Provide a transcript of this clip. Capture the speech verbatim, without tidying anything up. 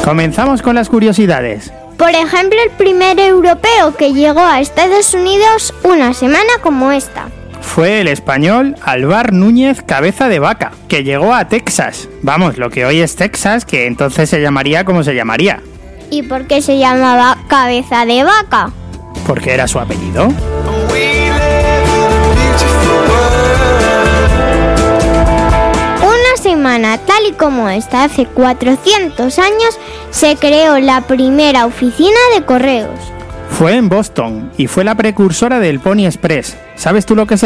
Comenzamos con las curiosidades. Por ejemplo, el primer europeo que llegó a Estados Unidos una semana como esta. Fue el español Alvar Núñez Cabeza de Vaca, que llegó a Texas. Vamos, lo que hoy es Texas, que entonces se llamaría como se llamaría. ¿Y por qué se llamaba Cabeza de Vaca? Porque era su apellido. Una semana tal y como esta, hace cuatrocientos años, se creó la primera oficina de correos. Fue en Boston y fue la precursora del Pony Express. ¿Sabes tú lo que es